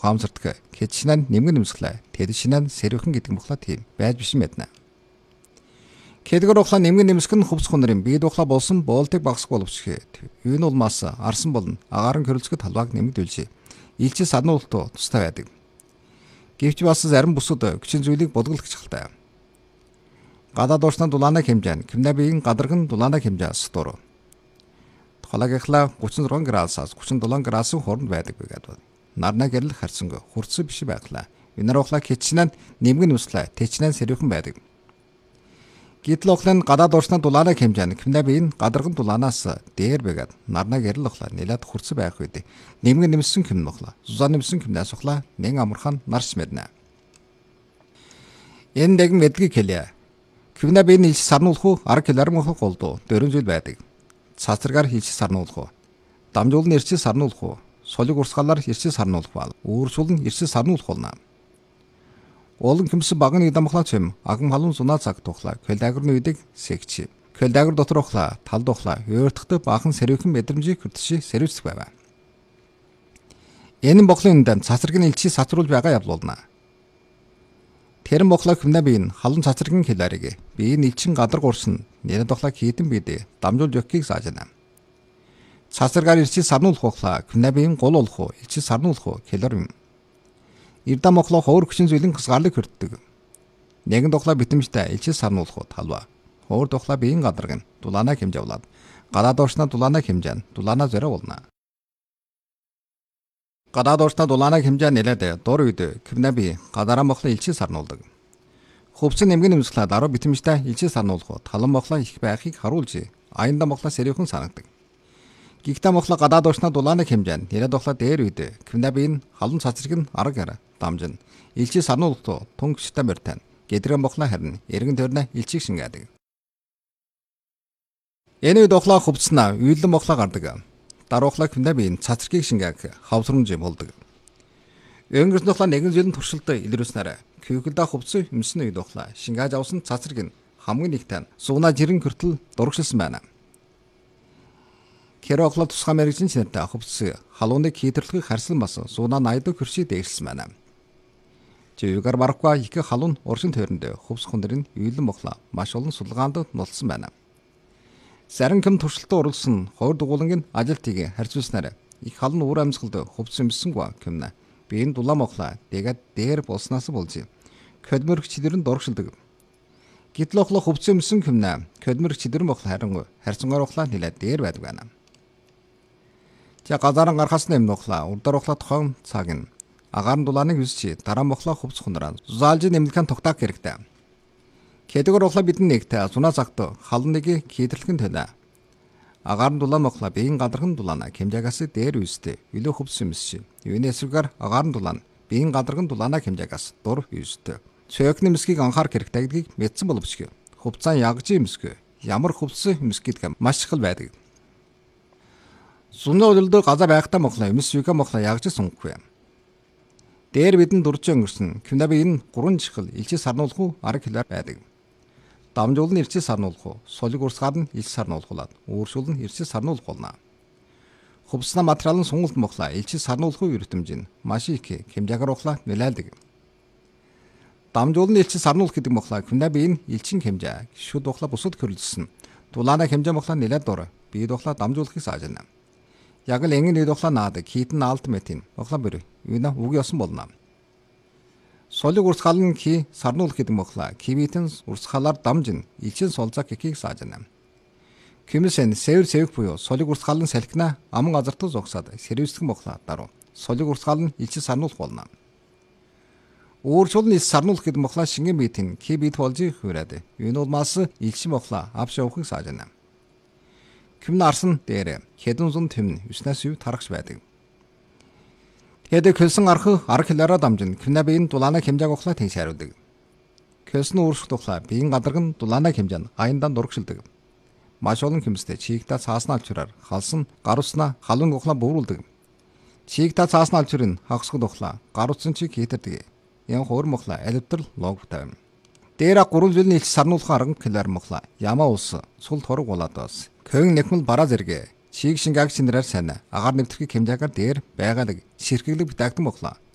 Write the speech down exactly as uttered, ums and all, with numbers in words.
ухаамсардаг хэд шинэн нэмгэн нэмсглээ тэд шинэн сэрвхэн гэдэг мөхла тийм байж биш юм байна. Кэдгэр ухла нэмгэн нэмсг нь хувцс хүнрийн бие ухла болсон боолтыг багсгүй боловч юу нь улмаас арсан болон агаарын körөлцгөд талбайг нэмэгдүүлжээ. Илчи сануултуу тустай байдаг. Гэвч бас зарим бүсүүд хүчин зүйлийг бодголох чухалтай. Гадаад уурсны дулаана хэмжээ нь кимнабийн гадарган дулаана хэмжээс дуруу. Тухайлагийнхлаа гучин зургаан градусаас гучин долоон градусын хооронд байдаг гэдэг. Нарна гэрэл харцангүй хурц биш байглаа. Энэр ухлаа хичнээн нэмгэн үслээ тэчнэн сэрвхэн байдаг. Гítл ухлын гадаад уурсны дулаана хэмжээ нь кимнабийн гадарган дулаанаас дээр байгаад нарна гэрэл ухлаа нэлээд хурц байх үед нэмгэн нэмсэн ким ухлаа зузаан нэмсэн кимнээс ухлаа нэн амархан нарс мэднэ. Энэ дэгэн мэдгийг хэлье. Кимнабийн илч сарнуулах уу арга километр голдуу дөрвөн зүйл байдаг. Цацрагаар хийч сарнуулах уу, дамжуулан ирчил сарнуулах уу, солиг урсгалаар ирчил сарнуулах бол өөрчлөн ирчил сарнуулах болно. Олон кимсэн багын нэг дамхлаа чим аган халуун зунаа цаг тухлаа көлдагрны үдэг сэгч. Көлдагр дотор ухлаа талд ухлаа өөртөгтэй баахан сэрвхэн мэдрэмжийг хүртши сэрвцэх байв. Энэ боглын үндэнд цацраг нь илчи сацруулж байгаа явлуулна. Тэрэн боглоо кимнабийн халуун цацрагийн хэлээрийг бие нэлчин гадар гурсан нэр дохлоо хийдэн бидээ дамжуулж өгөхийг саажна. Цацрагаар ирчил сарнуулах ухлаа кимнабийн гол болох уу илчил сарнуулах уу хэлэр юм. Ирдам оглоо ховор хүчин зүйлийн хасгаарлыг хүртдэг. Нэгэн дохлоо битэмжтэй илчил сарнуулах уу талва. Ховор дохлоо биеийн гадаргын дулаана хэмжээ болоод гадаад уурсна дулаана хэмжээ нь дулаана зорио болно. Гадаад уурсна дулаана хэмжээ нэлээд дур үед кимнаби гадаараа моглоо илчил сарнуулдаг. Хувцсан нэмгэн нэмсглээ даруй битэмжтэй илчил сарнуулах уу талан моглоо их байхыг харуулж аянда моглоо сэрвхэн санагдаг. Гигта моглоо гадаад уурсна дулаана хэмжээ нь нэлээд доглоо дээр үед кимнабийн халуун цацраг нь арга хараа дамжин илчил сарнуулах уу тунгчтай мөртэн гэдрэн моглоо харин эргэн тойрны илчиг шингээдэг. Энэ үед доглоо хувцснаа үйлэн моглоо гардаг. Даруухлаа кимнабийн цацрагийг шингээх хавсрамж болдог. Өнгөрсөн доглоо нэгэн жилийн туршилтад илрүүлснээр кюклда хувцсан юмсны үед доглоо шингааж авсан цацраг нь хамгийн нэгтэн сууна жирэн хүртэл дурагшилсан байна. Керогло тусгай мэрэгжлийн чанартай хувцс халууныг хийтэрлэхийг харсан бас сууна найдаг хөршийг дээрлсэн байна. Жигээр барахгүй их халуун уршин тойронд хувцс хүндрийн үйлэн моглоо маш олон судалгаанд нулсан байна. Зарим ким туршилтад оруулсан хойр дугуулангийн ажилтгийг харьцуулснаар их халуун уур амьсгалд хувцс юмсангүй кимнэ биеийн дулаан моглоо дэгээд дээр болсноос болж кодмөрч чидэрэн дурагшилдаг. Гítл ухлаа хувцс юмсан кимнэ кодмөрч чидэрэн моглоо харин харьцангуй ухлаа нэлээд дээр байдаг байна. Тэ газаран гарахаас нэм моглоо урдаар ухлаа тохон цаг нь агаарын дулааныг үсчи дараа моглоо хувцс хундраа заалж нэмлэхэн тогтоох хэрэгтэй. Кэдгэр ухлаа бидний нэгтэй зунаа цагт халныг хийтэрлэхэн төлөө. Агаарын дулаан моглоо биеийн гадарган дулаана хэмжээгээс дээр үстэй илүү хувцс юмсши. Юуны эсрэгээр агаарын дулаан биеийн гадарган дулаана хэмжээгээс дур үстэй. Цөөх нэмсгийг анхаарах хэрэгтэй гэдгийг мэдсэн боловч хувцаан ягж юмсгүй ямар хувцс юмс гэдэг маш их байдаг. Зуны удалд газар байхтаа моглоо юмс юга моглоо ягж сунгахгүй. Дээр бидэн дурж өнгөрсөн кимнаби энэ гурван чихэл илчил сарнуулах уу арга хэлээр байдаг. Дамжуулан ирчил сарнуулах уу солиг урсгаар нь илчил сарнуулахулаад өөршүүлэн ирчил сарнуулах болно. Хувцсна материалын сунгалт моглоо илчил сарнуулах уу эрдэмж нь маш их хэмжээгээр ухлаа нэлээлдэг. Дамжуулан илчил сарнуулах гэдэг моглоо кимнаби энэ илчин хэмжээ шүд ухлаа бусад хөрөлжсөн дулаана хэмжээ моглоо нэлээд дур бие ухлаа дамжуулахыг саажна. Яг л энгэн үед ухлаа наадаг хитэн алт метин ухлаа бэр юуна үг ёсон болно. Солиг урсгал нь ки сарнуулах гэдэг моглоо кивитэн урсгалаар дамжин илчин солзак гэхийг саажна. Кимсэн сэвэр сэвх буюу солиг урсгал нь салхина аман газартаа зогсоод сэрвэсдэх моглоо даруй солиг урсгал нь илчин сарнуулах болно. Өөрчлөлт нь сарнуулах гэдэг моглоо шингэн битэн кибит болж хүрээд энэ улмаас илчин моглоо авш явахыг саажна. Кимн арсан дээр хэдэн зун тэм юснаас юу тарагч байдаг. Тэд көлсөн арх арга хэлээрээ дамжин кимнабийн дулаана хэмжээг ухлаа тэнш хариудаг. Көлсөн өөрсөх тухлаа биеийн гадарган дулаана хэмжээ нь аяндан дурагшилдаг. Маш олон кимстэй чигтаа цаасна алчураар халсан гаруснаа халуун ухлаа бууруулдаг. Чигтаа цаасна алчурын хагсгод ухлаа гаруцсан чиг хийтэрдэг. Ян хоор моглоо алибдэр логтой. Дээр гурван жилийн илч сарнуулах арга хэлээр моглоо ямаа ус сул торог болоод бас. Көн нэхмэл бараа зэрэг чиг шингааг шинрээр сайн агаар нэвтрхийг хэмжээгээр дээр байгааг ширхэглэг битэгдэн моглоо